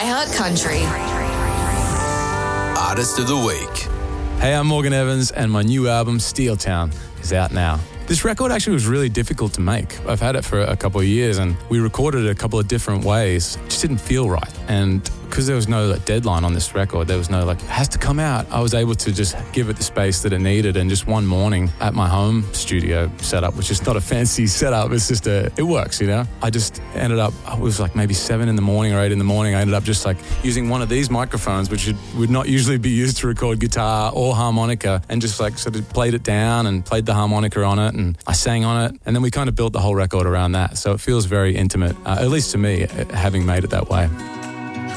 iHeart Country. Artist of the Week. Hey, I'm Morgan Evans, and my new album, Steel Town, is out now. This record actually was really difficult to make. I've had it for a couple of years, and we recorded it a couple of different ways. It just didn't feel right. And because there was no deadline on this record, there was no it has to come out, I was able to just give it the space that it needed. And just one morning at my home studio setup, which is not a fancy setup, it's just it works, I just ended up, it was maybe 7 in the morning or 8 in the morning, I ended up just using one of these microphones, which would not usually be used to record guitar or harmonica, and just sort of played it down and played the harmonica on it, and I sang on it, and then we kind of built the whole record around that. So it feels very intimate, at least to me, having made it that way.